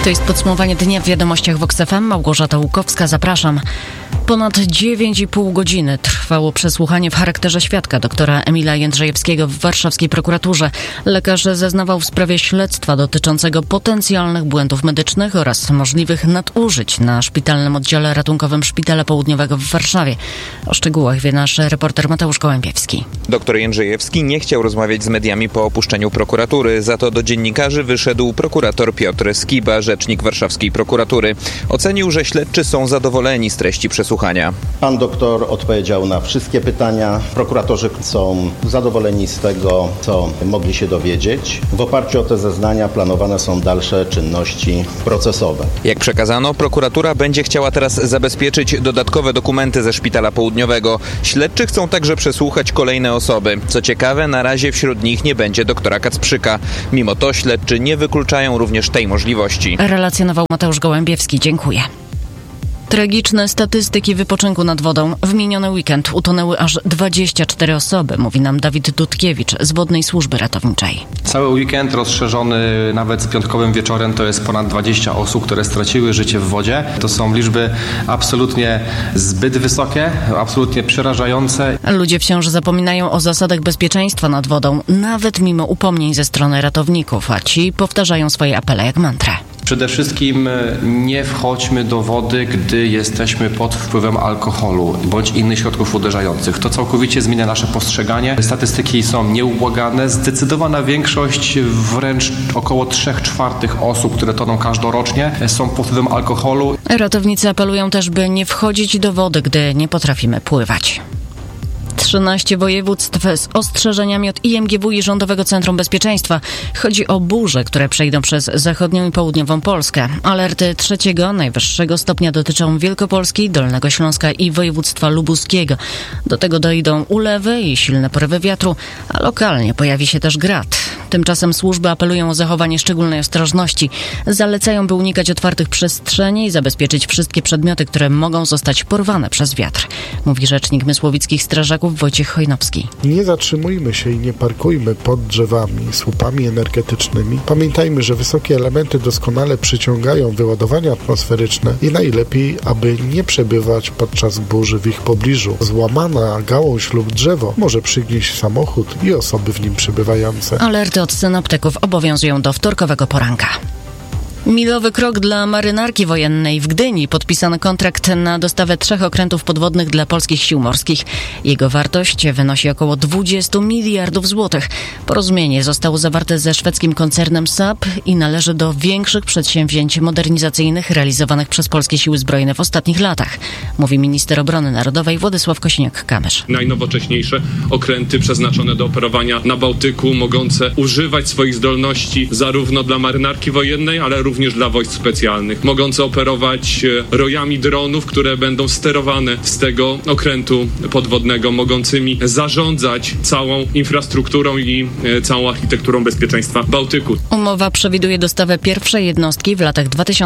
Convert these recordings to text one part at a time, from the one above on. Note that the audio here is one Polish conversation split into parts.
To jest podsumowanie dnia w Wiadomościach Vox FM. Małgorzata Łukowska, zapraszam. Ponad 9,5 godziny trwało przesłuchanie w charakterze świadka doktora Emila Jędrzejewskiego w warszawskiej prokuraturze. Lekarz zeznawał w sprawie śledztwa dotyczącego potencjalnych błędów medycznych oraz możliwych nadużyć na szpitalnym oddziale ratunkowym Szpitala Południowego w Warszawie. O szczegółach wie nasz reporter Mateusz Gołębiewski. Doktor Jędrzejewski nie chciał rozmawiać z mediami po opuszczeniu prokuratury. Za to do dziennikarzy wyszedł prokurator Piotr Skiba, rzecznik warszawskiej prokuratury. Ocenił, że śledczy są zadowoleni z treści przesłuchania. Pan doktor odpowiedział na wszystkie pytania. Prokuratorzy są zadowoleni z tego, co mogli się dowiedzieć. W oparciu o te zeznania planowane są dalsze czynności procesowe. Jak przekazano, prokuratura będzie chciała teraz zabezpieczyć dodatkowe dokumenty ze Szpitala Południowego. Śledczy chcą także przesłuchać kolejne osoby. Co ciekawe, na razie wśród nich nie będzie doktora Kacprzyka. Mimo to śledczy nie wykluczają również tej możliwości. Relacjonował Mateusz Gołębiewski. Dziękuję. Tragiczne statystyki wypoczynku nad wodą. W miniony weekend utonęły aż 24 osoby, mówi nam Dawid Dudkiewicz z Wodnej Służby Ratowniczej. Cały weekend rozszerzony nawet z piątkowym wieczorem to jest ponad 20 osób, które straciły życie w wodzie. To są liczby absolutnie zbyt wysokie, absolutnie przerażające. Ludzie wciąż zapominają o zasadach bezpieczeństwa nad wodą, nawet mimo upomnień ze strony ratowników, a ci powtarzają swoje apele jak mantrę. Przede wszystkim nie wchodźmy do wody, gdy jesteśmy pod wpływem alkoholu bądź innych środków uderzających. To całkowicie zmienia nasze postrzeganie. Statystyki są nieubłagane. Zdecydowana większość, wręcz około 3/4 osób, które toną każdorocznie, są pod wpływem alkoholu. Ratownicy apelują też, by nie wchodzić do wody, gdy nie potrafimy pływać. 13 województw z ostrzeżeniami od IMGW i Rządowego Centrum Bezpieczeństwa. Chodzi o burze, które przejdą przez zachodnią i południową Polskę. Alerty 3. najwyższego stopnia dotyczą Wielkopolski, Dolnego Śląska i województwa lubuskiego. Do tego dojdą ulewy i silne porywy wiatru, a lokalnie pojawi się też grad. Tymczasem służby apelują o zachowanie szczególnej ostrożności. Zalecają, by unikać otwartych przestrzeni i zabezpieczyć wszystkie przedmioty, które mogą zostać porwane przez wiatr, mówi rzecznik mysłowickich strażaków Wojciech Chojnowski. Nie zatrzymujmy się i nie parkujmy pod drzewami, słupami energetycznymi. Pamiętajmy, że wysokie elementy doskonale przyciągają wyładowania atmosferyczne i najlepiej, aby nie przebywać podczas burzy w ich pobliżu. Złamana gałąź lub drzewo może przygnieść samochód i osoby w nim przebywające. Alerty od synoptyków obowiązują do wtorkowego poranka. Milowy krok dla marynarki wojennej w Gdyni. Podpisano kontrakt na dostawę 3 okrętów podwodnych dla polskich sił morskich. Jego wartość wynosi około 20 miliardów złotych. Porozumienie zostało zawarte ze szwedzkim koncernem Saab i należy do większych przedsięwzięć modernizacyjnych realizowanych przez polskie siły zbrojne w ostatnich latach, mówi minister obrony narodowej Władysław Kosiniak-Kamysz. Najnowocześniejsze okręty przeznaczone do operowania na Bałtyku, mogące używać swoich zdolności zarówno dla marynarki wojennej, ale również dla wojsk specjalnych, mogące operować rojami dronów, które będą sterowane z tego okrętu podwodnego, mogącymi zarządzać całą infrastrukturą i całą architekturą bezpieczeństwa Bałtyku. Umowa przewiduje dostawę pierwszej jednostki w latach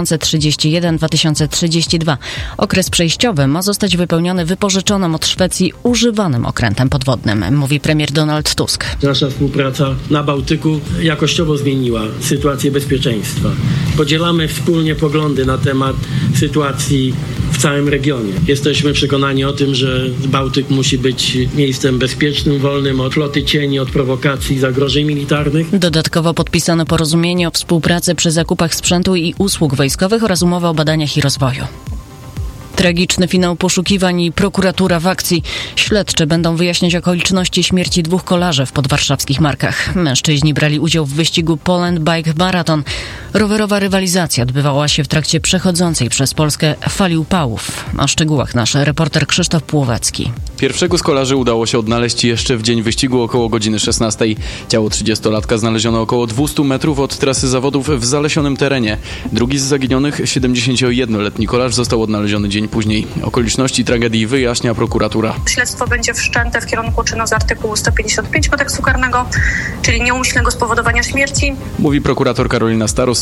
2031-2032. Okres przejściowy ma zostać wypełniony wypożyczonym od Szwecji używanym okrętem podwodnym, mówi premier Donald Tusk. Nasza współpraca na Bałtyku jakościowo zmieniła sytuację bezpieczeństwa. Podzielamy wspólnie poglądy na temat sytuacji w całym regionie. Jesteśmy przekonani o tym, że Bałtyk musi być miejscem bezpiecznym, wolnym od floty cieni, od prowokacji, zagrożeń militarnych. Dodatkowo podpisano porozumienie o współpracy przy zakupach sprzętu i usług wojskowych oraz umowę o badaniach i rozwoju. Tragiczny finał poszukiwań i prokuratura w akcji. Śledczy będą wyjaśniać okoliczności śmierci 2 kolarzy w podwarszawskich Markach. Mężczyźni brali udział w wyścigu Poland Bike Marathon. Rowerowa rywalizacja odbywała się w trakcie przechodzącej przez Polskę fali upałów. O szczegółach nasz reporter Krzysztof Płowacki. Pierwszego z kolarzy udało się odnaleźć jeszcze w dzień wyścigu około godziny 16. Ciało 30-latka znaleziono około 200 metrów od trasy zawodów w zalesionym terenie. Drugi z zaginionych, 71-letni kolarz, został odnaleziony dzień później. Okoliczności tragedii wyjaśnia prokuratura. Śledztwo będzie wszczęte w kierunku czynu z artykułu 155 Kodeksu Karnego, czyli nieumyślnego spowodowania śmierci. Mówi prokurator Karolina Staros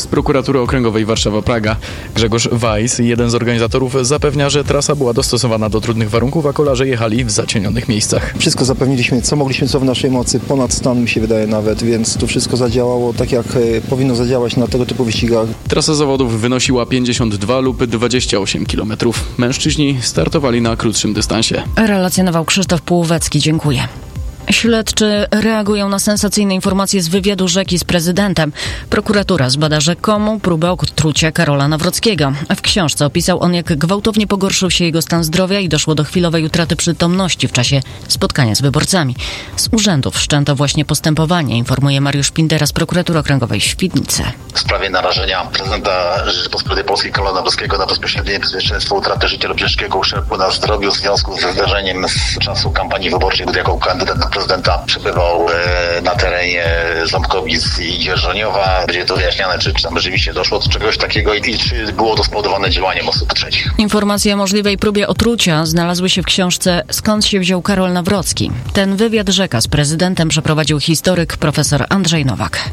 z Prokuratury Okręgowej Warszawa-Praga. Grzegorz Weiss, jeden z organizatorów, zapewnia, że trasa była dostosowana do trudnych warunków, a kolarze jechali w zacienionych miejscach. Wszystko zapewniliśmy, co mogliśmy, co w naszej mocy, ponad stan mi się wydaje nawet, więc to wszystko zadziałało tak, jak powinno zadziałać na tego typu wyścigach. Trasa zawodów wynosiła 52 lub 28 km. Mężczyźni startowali na krótszym dystansie. Relacjonował Krzysztof Półwecki. Dziękuję. Śledczy reagują na sensacyjne informacje z wywiadu Rzeki z prezydentem. Prokuratura zbada rzekomą próbę otrucia Karola Nawrockiego. W książce opisał on, jak gwałtownie pogorszył się jego stan zdrowia i doszło do chwilowej utraty przytomności w czasie spotkania z wyborcami. Z urzędów wszczęto właśnie postępowanie, informuje Mariusz Pindera z Prokuratury Okręgowej w Świdnicy. W sprawie narażenia prezydenta Rzeczypospolitej Polskiej Karola Nawrockiego na bezpośrednie niebezpieczeństwo utraty życia lub ciężkiego uszczerbku na zdrowiu w związku ze zdarzeniem z czasu kampanii wyborczej, gdy jako kandydat na prezydenta przebywał na terenie Ząbkowic i Dzierżoniowa. Będzie to wyjaśniane, czy tam rzeczywiście doszło do czegoś takiego i czy było to spowodowane działaniem osób trzecich. Informacje o możliwej próbie otrucia znalazły się w książce Skąd się wziął Karol Nawrocki. Ten wywiad Rzeka z prezydentem przeprowadził historyk profesor Andrzej Nowak.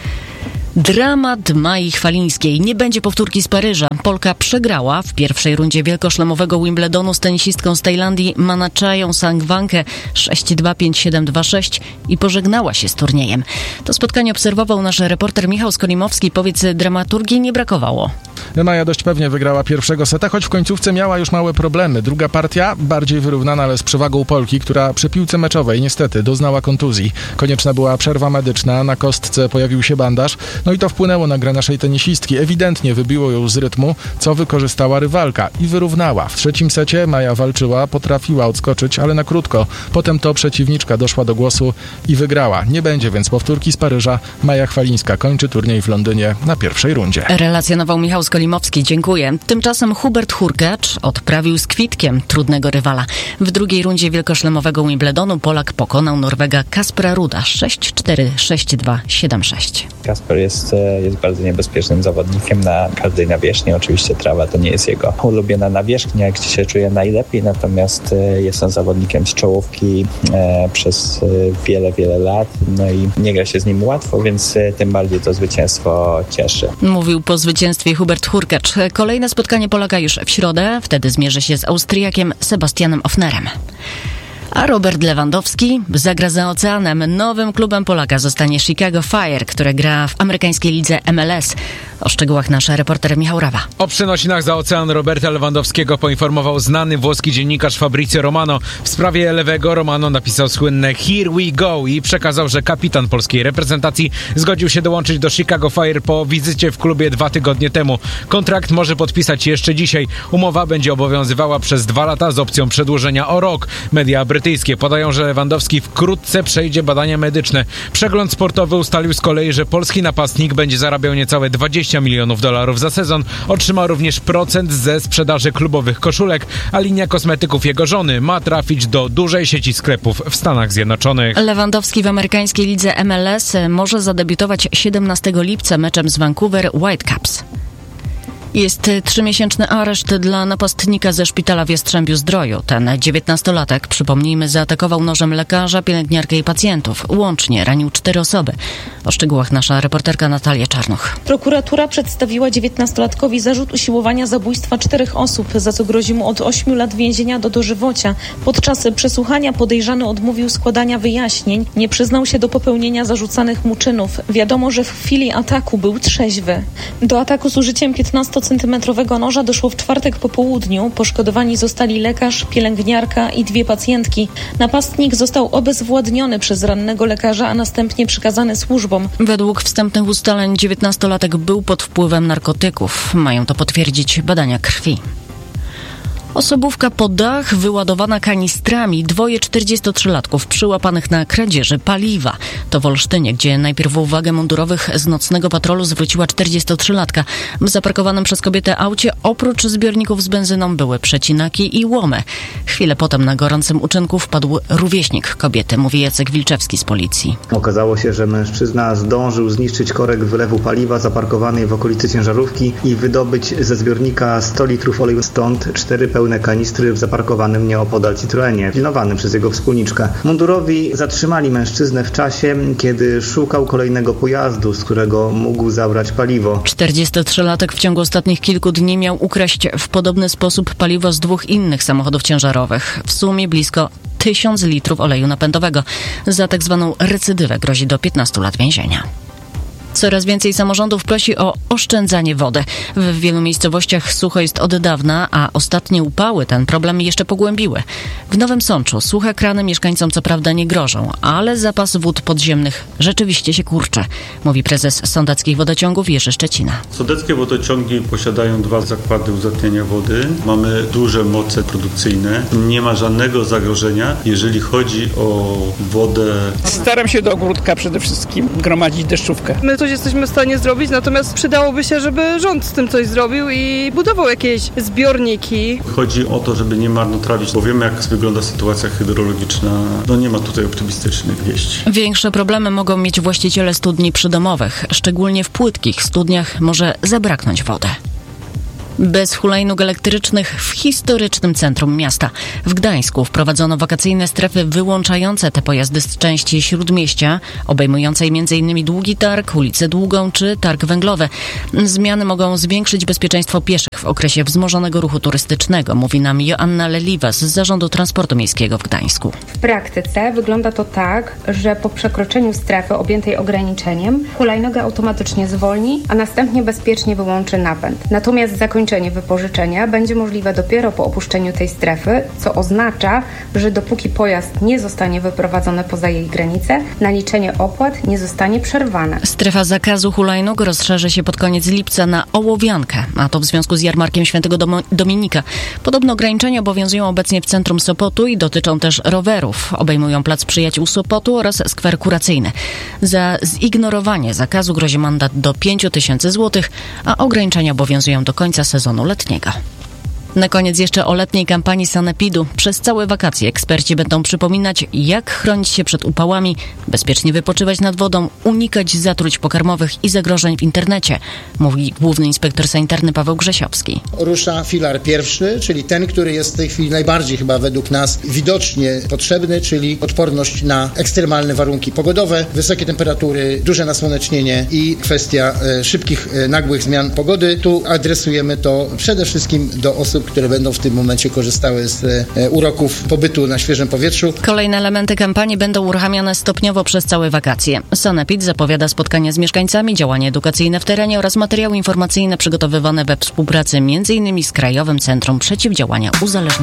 Dramat Mai Chwalińskiej. Nie będzie powtórki z Paryża. Polka przegrała w pierwszej rundzie wielkoszlemowego Wimbledonu z tenisistką z Tajlandii Manaczają Sangwankę 6-2, 5-7, 2-6 i pożegnała się z turniejem. To spotkanie obserwował nasz reporter Michał Skolimowski. Powiedz, dramaturgii nie brakowało. Maja dość pewnie wygrała pierwszego seta, choć w końcówce miała już małe problemy. Druga partia bardziej wyrównana, ale z przewagą Polki, która przy piłce meczowej niestety doznała kontuzji. Konieczna była przerwa medyczna, na kostce pojawił się bandaż. No i to wpłynęło na grę naszej tenisistki. Ewidentnie wybiło ją z rytmu, co wykorzystała rywalka i wyrównała. W trzecim secie Maja walczyła, potrafiła odskoczyć, ale na krótko. Potem to przeciwniczka doszła do głosu i wygrała. Nie będzie więc powtórki z Paryża. Maja Chwalińska kończy turniej w Londynie na pierwszej rundzie. Relacjonował Michał Skolimowski. Dziękuję. Tymczasem Hubert Hurkacz odprawił z kwitkiem trudnego rywala. W drugiej rundzie wielkoszlemowego Wimbledonu Polak pokonał Norwega Kaspera Ruda 6-4, 6-2, 7-6. Kasper jest bardzo niebezpiecznym zawodnikiem na każdej nawierzchni. Oczywiście trawa to nie jest jego ulubiona nawierzchnia, gdzie się czuje najlepiej, natomiast jest on zawodnikiem z czołówki przez wiele lat, no i nie gra się z nim łatwo, więc tym bardziej to zwycięstwo cieszy. Mówił po zwycięstwie Hubert Hurkacz. Kolejne spotkanie Polaka już w środę, wtedy zmierzy się z Austriakiem Sebastianem Ofnerem. A Robert Lewandowski zagra za oceanem. Nowym klubem Polaka zostanie Chicago Fire, które gra w amerykańskiej lidze MLS. O szczegółach nasz reporter Michał Rawa. O przenosinach za ocean Roberta Lewandowskiego poinformował znany włoski dziennikarz Fabrizio Romano. W sprawie lewego Romano napisał słynne "Here we go" i przekazał, że kapitan polskiej reprezentacji zgodził się dołączyć do Chicago Fire po wizycie w klubie 2 tygodnie temu. Kontrakt może podpisać jeszcze dzisiaj. Umowa będzie obowiązywała przez 2 lata z opcją przedłużenia o rok. Media brytyjskie podają, że Lewandowski wkrótce przejdzie badania medyczne. Przegląd sportowy ustalił z kolei, że polski napastnik będzie zarabiał niecałe $20 milionów za sezon. Otrzyma również procent ze sprzedaży klubowych koszulek, a linia kosmetyków jego żony ma trafić do dużej sieci sklepów w Stanach Zjednoczonych. Lewandowski w amerykańskiej lidze MLS może zadebiutować 17 lipca meczem z Vancouver Whitecaps. Jest 3-miesięczny areszt dla napastnika ze szpitala w Jastrzębiu-Zdroju. Ten 19-latek, przypomnijmy, zaatakował nożem lekarza, pielęgniarkę i pacjentów. Łącznie ranił 4 osoby. O szczegółach nasza reporterka Natalia Czarnuch. Prokuratura przedstawiła 19-latkowi zarzut usiłowania zabójstwa 4 osób, za co grozi mu od 8 lat więzienia do dożywocia. Podczas przesłuchania podejrzany odmówił składania wyjaśnień. Nie przyznał się do popełnienia zarzucanych mu czynów. Wiadomo, że w chwili ataku był trzeźwy. Do ataku z użyciem 15-centymetrowego noża doszło w czwartek po południu. Poszkodowani zostali lekarz, pielęgniarka i 2 pacjentki. Napastnik został obezwładniony przez rannego lekarza, a następnie przekazany służbom. Według wstępnych ustaleń 19-latek był pod wpływem narkotyków. Mają to potwierdzić badania krwi. Osobówka po dach wyładowana kanistrami. 2 43-latków przyłapanych na kradzieży paliwa. To w Olsztynie, gdzie najpierw uwagę mundurowych z nocnego patrolu zwróciła 43-latka. W zaparkowanym przez kobietę aucie oprócz zbiorników z benzyną były przecinaki i łomy. Chwilę potem na gorącym uczynku wpadł rówieśnik kobiety, mówi Jacek Wilczewski z policji. Okazało się, że mężczyzna zdążył zniszczyć korek wylewu paliwa zaparkowanej w okolicy ciężarówki i wydobyć ze zbiornika 100 litrów oleju. Stąd 4 pełne pełne kanistry w zaparkowanym nieopodal Citroenie, pilnowanym przez jego wspólniczkę. Mundurowi zatrzymali mężczyznę w czasie, kiedy szukał kolejnego pojazdu, z którego mógł zabrać paliwo. 43-latek w ciągu ostatnich kilku dni miał ukraść w podobny sposób paliwo z 2 innych samochodów ciężarowych. W sumie blisko 1000 litrów oleju napędowego. Za tak zwaną recydywę grozi do 15 lat więzienia. Coraz więcej samorządów prosi o oszczędzanie wody. W wielu miejscowościach sucho jest od dawna, a ostatnie upały ten problem jeszcze pogłębiły. W Nowym Sączu suche krany mieszkańcom co prawda nie grożą, ale zapas wód podziemnych rzeczywiście się kurczy, mówi prezes Sądeckich Wodociągów Jerzy Szczecina. Sądeckie wodociągi posiadają 2 zakłady uzdatniania wody. Mamy duże moce produkcyjne. Nie ma żadnego zagrożenia, jeżeli chodzi o wodę. Staram się do ogródka przede wszystkim gromadzić deszczówkę. My coś jesteśmy w stanie zrobić, natomiast przydałoby się, żeby rząd z tym coś zrobił i budował jakieś zbiorniki. Chodzi o to, żeby nie marnotrawić, bo wiemy, jak wygląda sytuacja hydrologiczna. Nie ma tutaj optymistycznych wieści. Większe problemy mogą mieć właściciele studni przydomowych. Szczególnie w płytkich studniach może zabraknąć wody. Bez hulajnóg elektrycznych w historycznym centrum miasta. W Gdańsku wprowadzono wakacyjne strefy wyłączające te pojazdy z części Śródmieścia, obejmującej m.in. Długi Targ, ulicę Długą czy Targ Węglowy. Zmiany mogą zwiększyć bezpieczeństwo pieszych w okresie wzmożonego ruchu turystycznego, mówi nam Joanna Leliwas z Zarządu Transportu Miejskiego w Gdańsku. W praktyce wygląda to tak, że po przekroczeniu strefy objętej ograniczeniem hulajnoga automatycznie zwolni, a następnie bezpiecznie wyłączy napęd. Natomiast zakończenie wypożyczenia będzie możliwe dopiero po opuszczeniu tej strefy, co oznacza, że dopóki pojazd nie zostanie wyprowadzony poza jej granice, naliczenie opłat nie zostanie przerwane. Strefa zakazu hulajnóg rozszerzy się pod koniec lipca na Ołowiankę, a to w związku z jarmarkiem Świętego Dominika. Podobne ograniczenia obowiązują obecnie w centrum Sopotu i dotyczą też rowerów. Obejmują Plac Przyjaciół Sopotu oraz skwer kuracyjny. Za zignorowanie zakazu grozi mandat do 5000 zł, a ograniczenia obowiązują do końca sezonu letniego. Na koniec jeszcze o letniej kampanii Sanepidu. Przez całe wakacje eksperci będą przypominać, jak chronić się przed upałami, bezpiecznie wypoczywać nad wodą, unikać zatruć pokarmowych i zagrożeń w internecie, mówi główny inspektor sanitarny Paweł Grzesiowski. Rusza filar pierwszy, czyli ten, który jest w tej chwili najbardziej chyba według nas widocznie potrzebny, czyli odporność na ekstremalne warunki pogodowe, wysokie temperatury, duże nasłonecznienie i kwestia szybkich, nagłych zmian pogody. Tu adresujemy to przede wszystkim do osób, które będą w tym momencie korzystały z uroków pobytu na świeżym powietrzu. Kolejne elementy kampanii będą uruchamiane stopniowo przez całe wakacje. Sanepid zapowiada spotkania z mieszkańcami, działania edukacyjne w terenie oraz materiały informacyjne przygotowywane we współpracy m.in. z Krajowym Centrum Przeciwdziałania Uzależnieniom.